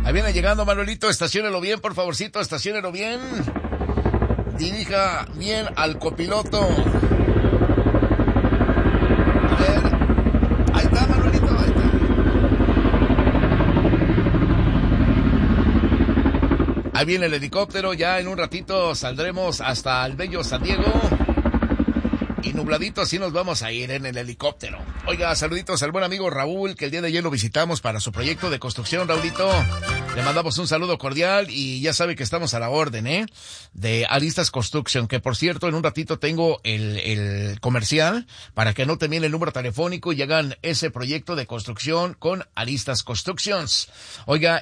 Ahí viene llegando Manuelito, estaciónelo bien, por favorcito, estaciónelo bien. Dirija bien al copiloto. A ver. Ahí está, Manuelito, ahí está. Ahí viene el helicóptero, ya en un ratito saldremos hasta el bello San Diego. Y nubladito así nos vamos a ir en el helicóptero. Oiga, saluditos al buen amigo Raúl, que el día de ayer lo visitamos para su proyecto de construcción. Raulito, le mandamos un saludo cordial y ya sabe que estamos a la orden, de Aristas Construction, que por cierto, en un ratito tengo el comercial para que no te miren el número telefónico y hagan ese proyecto de construcción con Aristas Constructions. Oiga,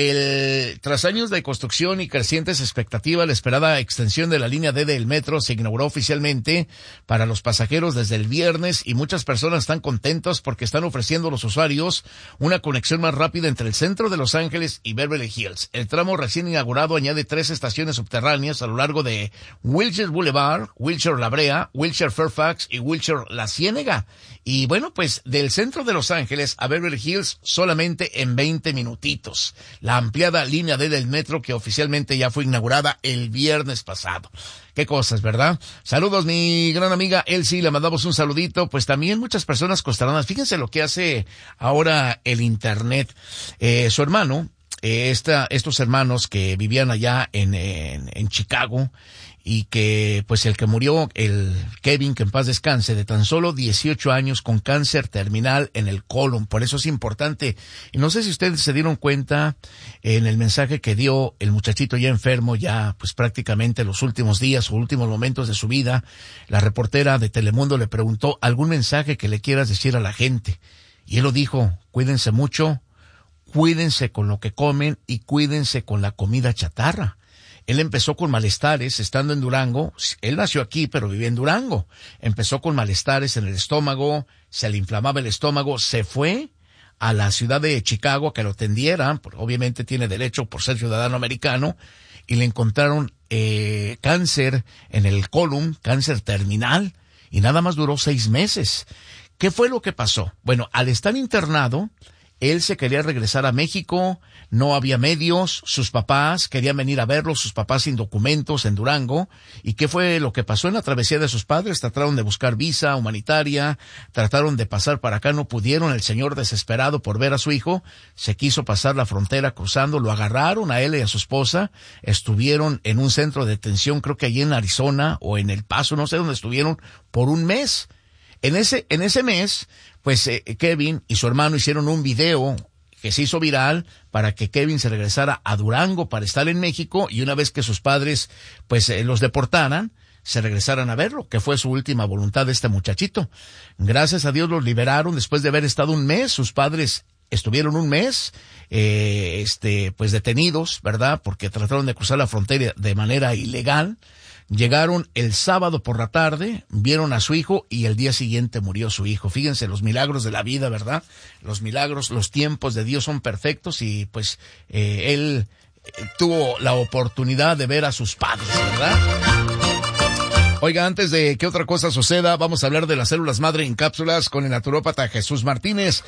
tras años de construcción y crecientes expectativas, la esperada extensión de la línea D del metro se inauguró oficialmente para los pasajeros desde el viernes y muchas personas están contentos porque están ofreciendo a los usuarios una conexión más rápida entre el centro de Los Ángeles y Beverly Hills. El tramo recién inaugurado añade 3 estaciones subterráneas a lo largo de Wilshire Boulevard, Wilshire La Brea, Wilshire Fairfax y Wilshire La Ciénega. Y bueno, pues del centro de Los Ángeles a Beverly Hills solamente en 20 minutitos. La ampliada línea D del metro que oficialmente ya fue inaugurada el viernes pasado. Qué cosas, ¿verdad? Saludos, mi gran amiga Elsie, le mandamos un saludito. Pues también muchas personas costaranas. Fíjense lo que hace ahora el internet. Su hermano, estos hermanos que vivían allá en Chicago, y que pues el que murió, el Kevin, que en paz descanse, de tan solo 18 años con cáncer terminal en el colon. Por eso es importante. Y no sé si ustedes se dieron cuenta en el mensaje que dio el muchachito ya enfermo, ya pues prácticamente los últimos días o últimos momentos de su vida. La reportera de Telemundo le preguntó algún mensaje que le quieras decir a la gente. Y él lo dijo: cuídense mucho, cuídense con lo que comen y cuídense con la comida chatarra. Él empezó con malestares estando en Durango. Él nació aquí, pero vivía en Durango. Empezó con malestares en el estómago, se le inflamaba el estómago, se fue a la ciudad de Chicago a que lo atendieran, porque obviamente tiene derecho por ser ciudadano americano, y le encontraron cáncer en el colon, cáncer terminal, y nada más duró 6 meses. ¿Qué fue lo que pasó? Bueno, al estar internado, él se quería regresar a México, no había medios, sus papás querían venir a verlo, sus papás sin documentos en Durango. ¿Y qué fue lo que pasó en la travesía de sus padres? Trataron de buscar visa humanitaria, trataron de pasar para acá, no pudieron. El señor, desesperado por ver a su hijo, se quiso pasar la frontera cruzando, lo agarraron a él y a su esposa, estuvieron en un centro de detención, creo que allí en Arizona o en El Paso, no sé dónde estuvieron, por 1 mes. En ese mes, pues Kevin y su hermano hicieron un video que se hizo viral para que Kevin se regresara a Durango para estar en México, y una vez que sus padres pues los deportaran, se regresaran a verlo, que fue su última voluntad de este muchachito. Gracias a Dios los liberaron después de haber estado 1 mes. Sus padres estuvieron 1 mes, pues detenidos, ¿verdad? Porque trataron de cruzar la frontera de manera ilegal. Llegaron el sábado por la tarde, vieron a su hijo y el día siguiente murió su hijo. Fíjense los milagros de la vida, ¿verdad? Los milagros, los tiempos de Dios son perfectos, y pues él tuvo la oportunidad de ver a sus padres, ¿verdad? Oiga, antes de que otra cosa suceda, vamos a hablar de las células madre en cápsulas con el naturópata Jesús Martínez.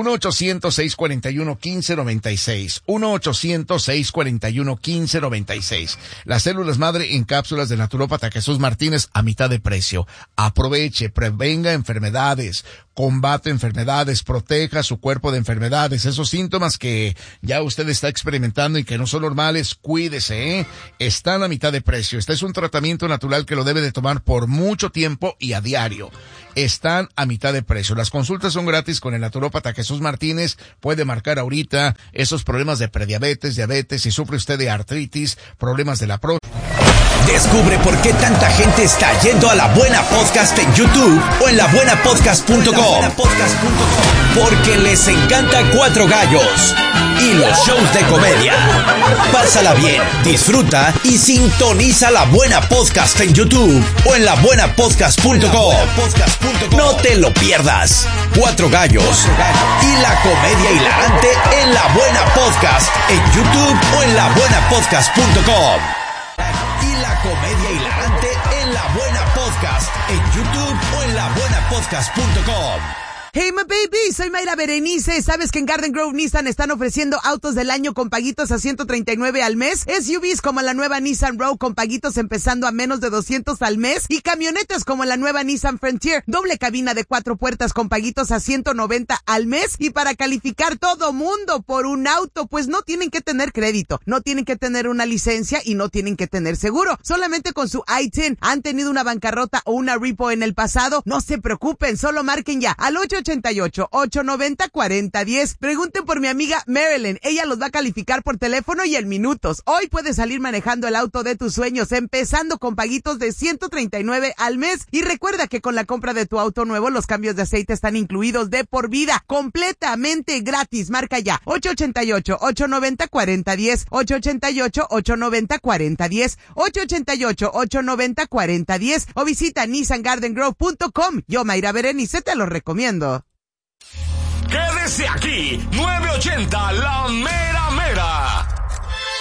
1-800-641-1596. 1-800-641-1596. Las células madre en cápsulas del naturópata Jesús Martínez a mitad de precio. Aproveche, prevenga enfermedades, combate enfermedades, proteja su cuerpo de enfermedades. Esos síntomas que ya usted está experimentando y que no son normales, cuídese, Están a mitad de precio. Este es un tratamiento natural que lo debe de tomar por mucho tiempo y a diario. Están a mitad de precio. Las consultas son gratis con el naturópata Jesús Martínez. Puede marcar ahorita esos problemas de prediabetes, diabetes, si sufre usted de artritis, problemas de la próstata. Descubre por qué tanta gente está yendo a La Buena Podcast en YouTube o en labuenapodcast.com. Porque les encanta Cuatro Gallos y los shows de comedia. Pásala bien, disfruta y sintoniza La Buena Podcast en YouTube o en labuenapodcast.com. No te lo pierdas. Cuatro Gallos y la comedia hilarante en La Buena Podcast en YouTube o en labuenapodcast.com. Y la comedia hilarante en La Buena Podcast en YouTube o en labuenapodcast.com. Hey, my baby, soy Mayra Berenice. ¿Sabes que en Garden Grove Nissan están ofreciendo autos del año con paguitos a $139 al mes? SUVs como la nueva Nissan Rogue con paguitos empezando a menos de $200 al mes. Y camionetas como la nueva Nissan Frontier, doble cabina de 4 puertas con paguitos a $190 al mes. Y para calificar todo mundo por un auto, pues no tienen que tener crédito, no tienen que tener una licencia y no tienen que tener seguro. Solamente con su I-10 han tenido una bancarrota o una repo en el pasado. No se preocupen, solo marquen ya al 888-890-4010. Pregunten por mi amiga Marilyn. Ella los va a calificar por teléfono y en minutos. Hoy puedes salir manejando el auto de tus sueños, empezando con paguitos de $139 al mes. Y recuerda que con la compra de tu auto nuevo, los cambios de aceite están incluidos de por vida, completamente gratis. Marca ya 888-890-4010, 888-890-4010, 888-890-4010 o visita NissanGardenGrove.com. Yo, Mayra Berenice, te lo recomiendo. Quédese aquí, 980 La Mega.